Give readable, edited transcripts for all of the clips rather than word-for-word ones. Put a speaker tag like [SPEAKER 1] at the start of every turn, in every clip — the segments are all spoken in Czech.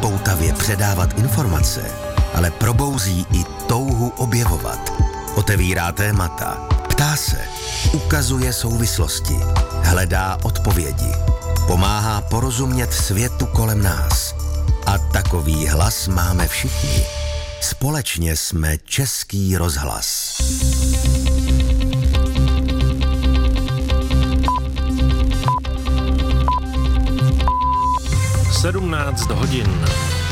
[SPEAKER 1] nepoutavě předávat informace, ale probouzí i touhu objevovat. Otevírá témata, ptá se, ukazuje souvislosti, hledá odpovědi, pomáhá porozumět světu kolem nás. A takový hlas máme všichni. Společně jsme Český rozhlas.
[SPEAKER 2] hodin.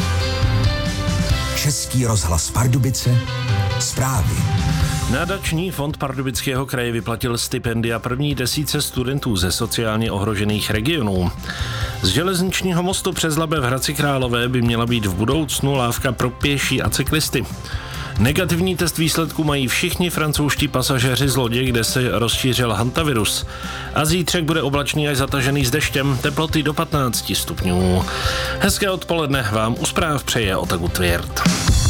[SPEAKER 3] Český rozhlas Pardubice, zprávy.
[SPEAKER 2] Nadační fond Pardubického kraje vyplatil stipendia první desítce studentů ze sociálně ohrožených regionů. Z železničního mostu přes Labe v Hradci Králové by měla být v budoucnu lávka pro pěší a cyklisty. Negativní test výsledků mají všichni francouzští pasažéři z lodě, kde se rozšířil hantavirus. A zítřek bude oblačný až zatažený s deštěm, teploty do 15 stupňů. Hezké odpoledne vám u zpráv přeje Otaku Tvěrt.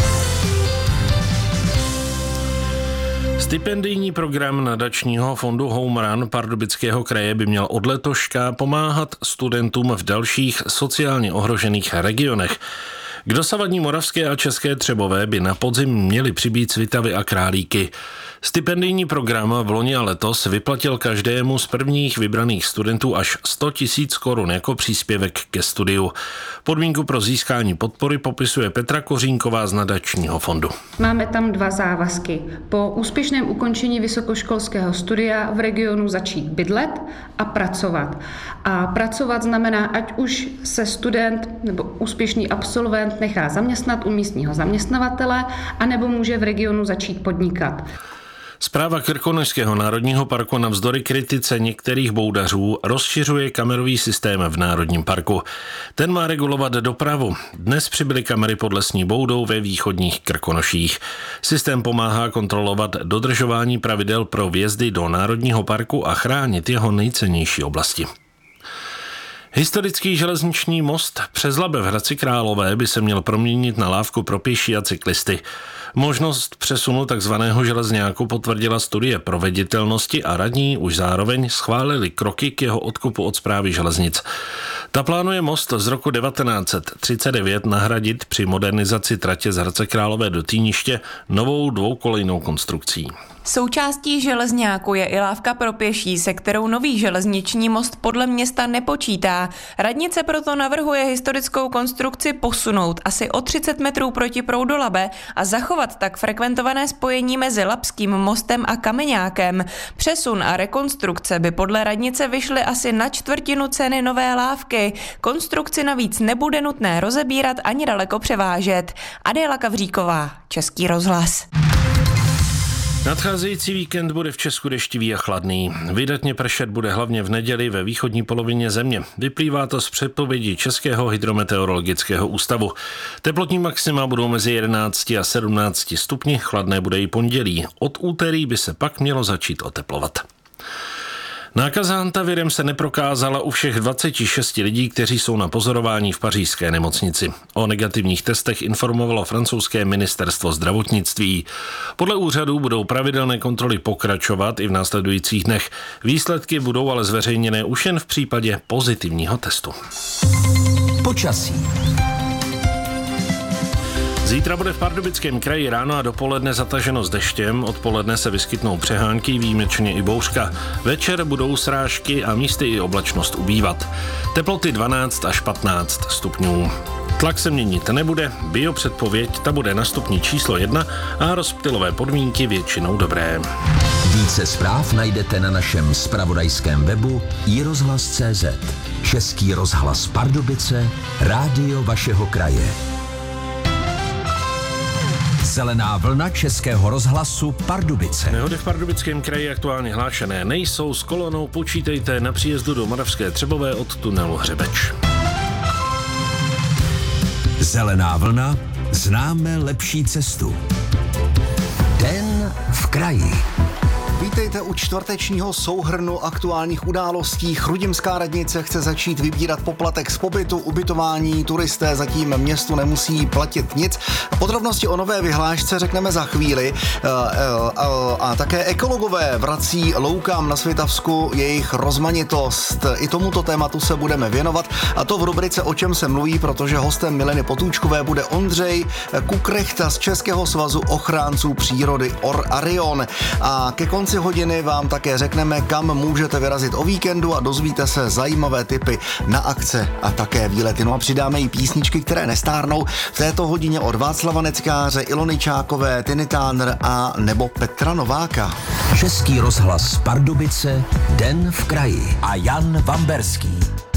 [SPEAKER 2] Stipendijní program nadačního fondu Home Run Pardubického kraje by měl od letoška pomáhat studentům v dalších sociálně ohrožených regionech. K dosavadní moravské a české Třebové by na podzim měly přibýt Svitavy a Králíky. Stipendijní program v loni a letos vyplatil každému z prvních vybraných studentů až 100 000 korun jako příspěvek ke studiu. Podmínku pro získání podpory popisuje Petra Kořínková z nadačního fondu.
[SPEAKER 4] Máme tam 2 závazky. Po úspěšném ukončení vysokoškolského studia v regionu začít bydlet a pracovat. A pracovat znamená, ať už se student nebo úspěšný absolvent nechá zaměstnat u místního zaměstnavatele, anebo může v regionu začít podnikat.
[SPEAKER 2] Správa Krkonošského národního parku navzdory kritice některých boudařů rozšiřuje kamerový systém v národním parku. Ten má regulovat dopravu. Dnes přibyly kamery pod Lesní boudou ve východních Krkonoších. Systém pomáhá kontrolovat dodržování pravidel pro vjezdy do národního parku a chránit jeho nejcennější oblasti. Historický železniční most přes Labe v Hradci Králové by se měl proměnit na lávku pro pěší a cyklisty. Možnost přesunu takzvaného železňáku potvrdila studie proveditelnosti a radní už zároveň schválili kroky k jeho odkupu od Správy železnic. Ta plánuje most z roku 1939 nahradit při modernizaci tratě z Hradce Králové do Týniště novou dvoukolejnou konstrukcí.
[SPEAKER 5] Součástí železňáku je i lávka pro pěší, se kterou nový železniční most podle města nepočítá. Radnice proto navrhuje historickou konstrukci posunout asi o 30 metrů proti proudu Labe a zachovat tak frekventované spojení mezi Labským mostem a Kameňákem. Přesun a rekonstrukce by podle radnice vyšly asi na čtvrtinu ceny nové lávky. Konstrukci navíc nebude nutné rozebírat ani daleko převážet. Adéla Kavříková, Český rozhlas.
[SPEAKER 2] Nadcházející víkend bude v Česku deštivý a chladný. Vydatně pršet bude hlavně v neděli ve východní polovině země. Vyplývá to z předpovědi Českého hydrometeorologického ústavu. Teplotní maxima budou mezi 11 a 17 stupni, chladné bude i pondělí. Od úterý by se pak mělo začít oteplovat. Nákaza hantavirem se neprokázala u všech 26 lidí, kteří jsou na pozorování v pařížské nemocnici. O negativních testech informovalo francouzské ministerstvo zdravotnictví. Podle úřadů budou pravidelné kontroly pokračovat i v následujících dnech. Výsledky budou ale zveřejněné už jen v případě pozitivního testu.
[SPEAKER 3] Počasí.
[SPEAKER 2] Zítra bude v Pardubickém kraji ráno a dopoledne zataženo s deštěm, odpoledne se vyskytnou přehánky, výjimečně i bouřka. Večer budou srážky a místy i oblačnost ubývat. Teploty 12 až 15 stupňů. Tlak se měnit nebude, biopředpověď ta bude na stupni číslo 1 a rozptylové podmínky většinou dobré.
[SPEAKER 3] Více zpráv najdete na našem zpravodajském webu iRozhlas.cz. Český rozhlas Pardubice, rádio vašeho kraje. Zelená vlna Českého rozhlasu Pardubice.
[SPEAKER 2] Nehody v Pardubickém kraji aktuálně hlášené nejsou. S kolonou počítejte na příjezdu do Moravské Třebové od tunelu Hřebeč.
[SPEAKER 3] Zelená vlna, známe lepší cestu. Den v kraji.
[SPEAKER 6] Vítejte u čtvrtečního souhrnu aktuálních událostí. Chrudimská radnice chce začít vybírat poplatek z pobytu, ubytování. Turisté zatím městu nemusí platit nic. Podrobnosti o nové vyhlášce řekneme za chvíli. A také ekologové vrací loukám na Svitavsku jejich rozmanitost. I tomuto tématu se budeme věnovat. A to v rubrice O čem se mluví, protože hostem Mileny Potůčkové bude Ondřej Kukrechta z Českého svazu ochránců přírody Arion. A ke konci hodiny vám také řekneme, kam můžete vyrazit o víkendu a dozvíte se zajímavé tipy na akce a také výlety. No a přidáme i písničky, které nestárnou. V této hodině od Václava Neckáře, Ilony Čákové, Tiny Turner a nebo Petra Nováka.
[SPEAKER 3] Český rozhlas Pardubice, Den v kraji a Jan Vamberský.